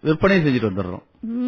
விற்பனை செஞ்சுட்டு வந்துடுறோம்.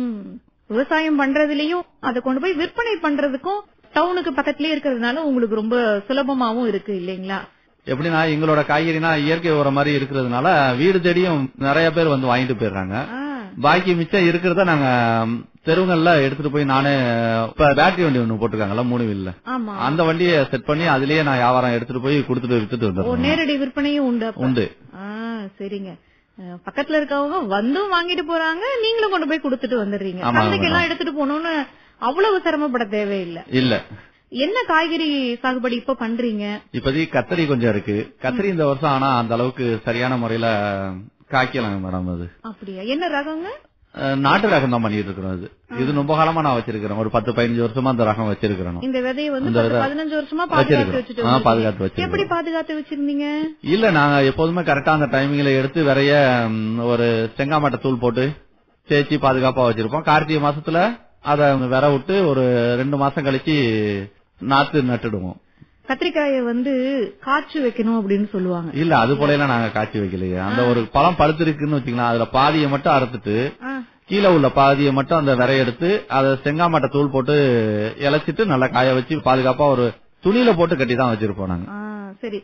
விவசாயம் பண்றதுலயும் அதை கொண்டு போய் விற்பனை பண்றதுக்கும் டவுனுக்கு பக்கத்திலேயே இருக்கிறதுனால உங்களுக்கு ரொம்ப சுலபமாவும் இருக்கு இல்லைங்களா? எப்படின்னா எங்களோட காய்கறினா இயற்கை உரம் மாதிரி இருக்கிறதுனால வீடு தேடியும் நிறைய பேர் வந்து வாங்கிட்டு போயிடுறாங்க. பாக்கி மிச்சம் இருக்கிறத நாங்க தெருவுகள்ல எடுத்துட்டு போய் நானே இப்ப பேட்டரி வண்டி ஒண்ணு போட்டுருக்காங்கல்ல 3 வீல்ல, அந்த வண்டியை செட் பண்ணி அதுலயே நான் வியாபாரம் எடுத்துட்டு போய் கொடுத்துட்டு வித்துட்டு வந்துடுறேன். நேரடி விற்பனையும் உண்டு. சரிங்க. பக்கத்துல இருக்கவங்க வந்தும் வாங்கிட்டு போறாங்க, நீங்களும் கொண்டு போய் கொடுத்துட்டு வந்துடுறீங்க. சந்தைக்கெல்லாம் எடுத்துட்டு போகணும்னு அவ்வளவு சிரமப்பட தேவையில்லை. இல்ல. என்ன காய்கறி சாகுபடி இப்ப பண்றீங்க? இப்போதைக்கு கத்திரி கொஞ்சம் இருக்கு. கத்திரி இந்த வருஷம் ஆனா அந்த அளவுக்கு சரியான முறையில காய்க்கலாம் மேடம். அது அப்படியா? என்ன ரகங்க? நாட்டு ரகம் தான் பண்ணிட்டு இருக்கிறோம். இது ரொம்ப காலமா நான் வச்சிருக்கிறேன். ஒரு 10-15 வருஷமா அந்த ரகம் வச்சிருக்கிறேன். இந்த விதையை வந்து 15 வருஷமா பாதுகாத்து வச்சிருக்கோம். எப்படி பாதுகாத்து வச்சிருந்தீங்க? இல்ல, நாங்க எப்போதுமே கரெக்டா அந்த டைமிங்ல எடுத்து விரைய ஒரு செங்காமட்டை தூள் போட்டு தேய்ச்சி பாதுகாப்பா வச்சிருப்போம். கார்த்திகை மாசத்துல அத விர விட்டு ஒரு 2 மாசம் கழிச்சு நாத்து நட்டுடுவோம். கத்திரிக்காயை வந்து காய்ச்சி வைக்கணும் அப்படின்னு சொல்லுவாங்க. இல்ல, அது போல எல்லாம் நாங்க காய்ச்சி வைக்கலையே. அந்த ஒரு பழம் பழுத்து இருக்குன்னு வச்சுக்கலாம், அதுல பாதியை மட்டும் அறுத்துட்டு கீழே உள்ள பாதியை மட்டும் அந்த விரைய எடுத்து அதை செங்காமட்டை தூள் போட்டு இழைச்சிட்டு நல்லா காய வச்சு பாதுகாப்பா ஒரு துணியில போட்டு கட்டி தான் வச்சிருப்போம் நாங்க. சரி.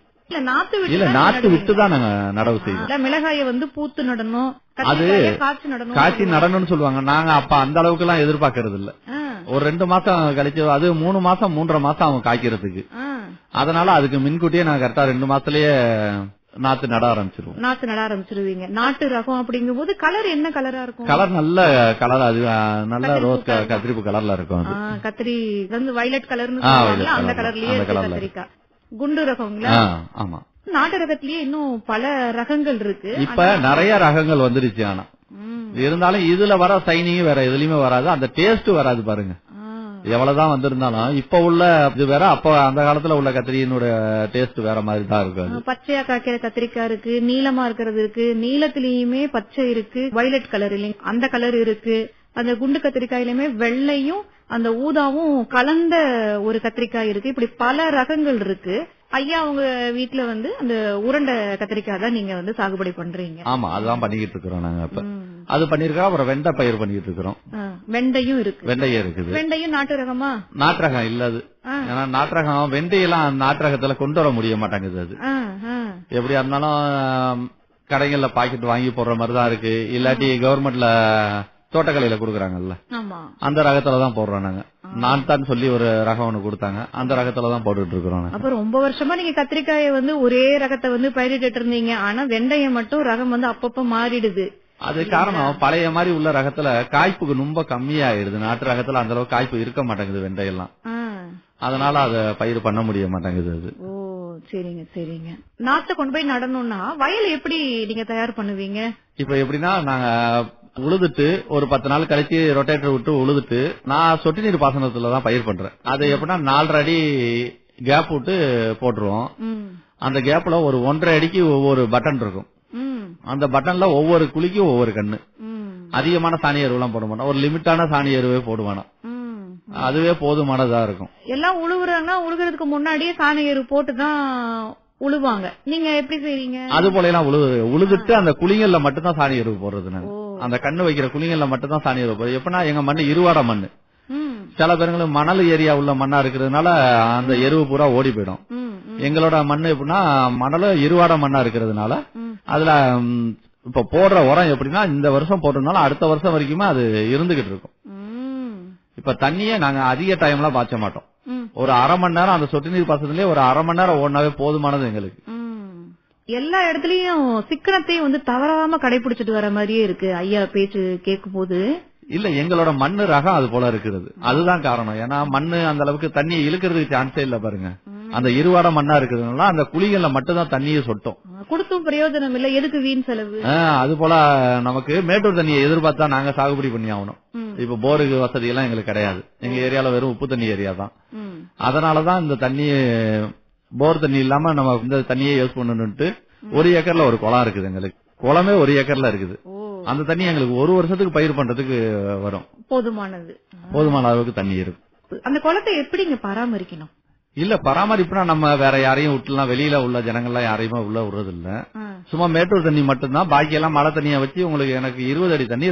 நாத்து விட்டு தான் நாங்க நடவு செய்வோம். மிளகாய வந்து பூத்து நடணும், அது காய்ச்சி நடணும்னு சொல்லுவாங்க. நாங்க அப்ப அந்த அளவுக்கு எல்லாம் எதிர்பார்க்கறது இல்ல. ஒரு 2 மாசம் கழிச்சு, அது 3 மாசம் 3.5 மாசம் அவங்க காய்க்கிறதுக்கு. அதனால அதுக்கு முன்கூட்டியே நாங்க கரெக்டா 2 மாசத்திலேயே நாத்து நட ஆரம்பிச்சிருவோம். நாத்து நட ஆரம்பிச்சிருவீங்க. நாட்டு ரகம் அப்படிங்கும் போது கலர் என்ன கலரா இருக்கும்? கலர் நல்ல கலர், அது நல்ல ரோஸ் கத்திரிப்பு கலர்ல இருக்கும். கத்திரி வந்து வயலட் கலர்னு அந்த கலர்லயே கத்திரிக்காய். குண்டு ரகங்களா? ஆமா. நாட்டு ரகத்திலேயே இன்னும் பல ரகங்கள் இருக்கு. இப்ப நிறைய ரகங்கள் வந்துருச்சு. ஆனா இருந்தாலும் இதுல வர சைனிங் வேற எதுலயுமே வராது, அந்த டேஸ்ட் வராது பாருங்க. எவ்வளவுதான் வந்திருந்தாலும் இப்ப உள்ள இது வேற, அப்ப அந்த காலத்துல உள்ள கத்திரியினோட டேஸ்ட் வேற மாதிரி தான் இருக்கு. பச்சையா காய்க்கிற கத்திரிக்காய் இருக்கு, நீளமா இருக்கிறது இருக்கு, நீளத்திலயுமே பச்சை இருக்கு, வயலட் கலர் இல்லைங்க அந்த கலர் இருக்கு. அந்த குண்டு கத்திரிக்காயிலுமே வெள்ளையும் அந்த ஊதாவும் கலந்த ஒரு கத்திரிக்காய் இருக்கு. இப்படி பல ரகங்கள் இருக்கு. ஐயா உங்க வீட்டுல வந்து அந்த உருண்டை கத்திரிக்காய் தான் நீங்க வந்து சாகுபடி பண்றீங்க? ஆமா, அதுதான் பண்ணிக்கிட்டு இருக்கிறோம் நாங்க. இப்ப அது பண்ணிருக்கோம். அப்புறம் வெண்டை பயிர் பண்ணிட்டு இருக்கிறோம். வெண்டையும் இருக்கு. வெண்டையும் இருக்குது. வெண்டையும் நாட்டு ரகமா? நாட்டு ரகம் இல்ல அது. ஏன்னா நாட்டு ரகம் வெண்டையெல்லாம் நாட்டு ரகத்துல கொண்டு வர முடிய மாட்டாங்குது. அது எப்படியா இருந்தாலும் கடைகள்ல பாக்கெட் வாங்கி போடுற மாதிரிதான் இருக்கு. இல்லாட்டி கவர்மெண்ட்ல தோட்டக்கலையில குடுக்கறாங்கல்ல, அந்த ரகத்துலதான் போடுறோம் நாங்க. நான் தான் சொல்லி ஒரு ரகம் ஒண்ணு கொடுத்தாங்க, அந்த ரகத்துலதான் போட்டுட்டு இருக்கிறோம். அப்ப ரொம்ப வருஷமா நீங்க கத்திரிக்காயை வந்து ஒரே ரகத்தை வந்து பயிரிட்டு இருந்தீங்க. ஆனா வெண்டையம் மட்டும் ரகம் வந்து அப்பப்ப மாறிடுது. அது காரணம் பழைய மாதிரி உள்ள ரகத்துல காய்ப்புக்கு ரொம்ப கம்மியாயிடுது. நாட்டு ரகத்துல அந்த அளவுக்கு காய்ப்பு இருக்க மாட்டேங்குது வெண்டையெல்லாம். அதனால அத பயிர் பண்ண முடிய மாட்டேங்குது. அது சரிங்க சரிங்க. நாட்டை கொண்டு போய் நடணும்னா வயல் எப்படி நீங்க தயார் பண்ணுவீங்க? இப்ப எப்படின்னா, நாங்க உழுதுட்டு ஒரு 10 நாள் கழிச்சு ரொட்டேட்டர் விட்டு உழுதுட்டு, நான் சொட்டு நீர் பாசனத்துலதான் பயிர் பண்றேன். அது எப்படின்னா 4.5 அடி கேப் விட்டு போட்டுருவோம். அந்த கேப்ல ஒரு 1.5 அடிக்கு ஒவ்வொரு பட்டன் இருக்கும். அந்த பட்டன்ல ஒவ்வொரு குழிக்கும் ஒவ்வொரு கண்ணு. அதிகமான சாணி எருவெல்லாம் போட மாட்டோம், ஒரு லிமிட்டான சாணி எருவே போடுவானோ, அதுவே போதுமானதா இருக்கும். எல்லாம் உழுவுறாங்கன்னா உழுகிறதுக்கு முன்னாடியே சாணி எரு போட்டுதான் உழுவாங்க. நீங்க எப்படி செய்றீங்க? அது போல எல்லாம் உழுதுட்டு அந்த குழிங்கள்ல மட்டும் தான் சாணி எருவு போடுறது. அந்த கண்ணு வைக்கிற குழிங்கள்ல மட்டும் தான் சாணி எருவு போடுறது. எப்படின்னா எங்க மண்ணு இருவாட மண்ணு. சில பேருங்களுக்கு மணல் ஏரியா உள்ள மண்ணா இருக்கிறதுனால அந்த எருவு பூரா ஓடி போயிடும். எங்களோட மண்ணு எப்படின்னா மணலும் இருவாட மண்ணா இருக்கிறதுனால அதுல இப்ப போடுற உரம் எப்படின்னா இந்த வருஷம் போடுறதுனால அடுத்த வருஷம் வரைக்குமே அது இருந்துகிட்டு இருக்கும். இப்ப தண்ணியே நாங்க அதிக டைம்லாம் பாய்ச்ச மாட்டோம். ஒரு 1/2 மணி நேரம் அந்த சொட்டு நீர் பாசனத்திலேயே ஒரு 1/2 மணி நேரம் ஓடினாவே போதுமானது எங்களுக்கு. எல்லா இடத்துலயும் சிக்கனத்தையும் வந்து தவறாம கடைபிடிச்சிட்டு வர மாதிரியே இருக்கு ஐயா பேச்சு கேட்கும் போது. இல்ல, எங்களோட மண்ணு ரகம் அது போல இருக்கிறது, அதுதான் காரணம். ஏன்னா மண்ணு அந்த அளவுக்கு தண்ணியை இழுக்கிறதுக்கு சான்ஸே இல்ல பாருங்க. அந்த இருவாட மண்ணா இருக்கிறதுனால அந்த குழிகள்ல மட்டும் தான் தண்ணியை சொட்டும். கொடுத்தும் பிரயோஜனம் இல்ல, எதுக்கு வீண் செலவு. அது போல நமக்கு மேட்டூர் தண்ணியை எதிர்பார்த்தா நாங்க சாகுபடி பண்ணி ஆகணும். இப்ப போருக்கு வசதி எல்லாம் எங்களுக்கு கிடையாது. எங்க ஏரியால வெறும் உப்பு தண்ணி ஏரியா தான். அதனாலதான் இந்த தண்ணி போர் தண்ணி இல்லாம நம்ம இந்த தண்ணியை யூஸ் பண்ணணும்ட்டு 1 ஏக்கர்ல ஒரு குளம் இருக்குது. எங்களுக்கு குளமே 1 ஏக்கர்ல இருக்குது. அந்த தண்ணி எங்களுக்கு 1 வருஷத்துக்கு பயிர் பண்றதுக்கு வரும். போதுமான அளவுக்கு தண்ணி இருக்கு. அந்த குளத்தை எப்படி பராமரிக்கணும்? இல்ல, பராமரிப்புனா நம்ம வேற யாரையும் விட்டுலாம், வெளியில உள்ள ஜனங்கள்லாம் யாரையுமே உள்ள விடுறது இல்ல. சும்மா மேட்டூர் தண்ணி மட்டும்தான். பாக்கி எல்லாம் மழை தண்ணியை வச்சு உங்களுக்கு எனக்கு 20 அடி தண்ணி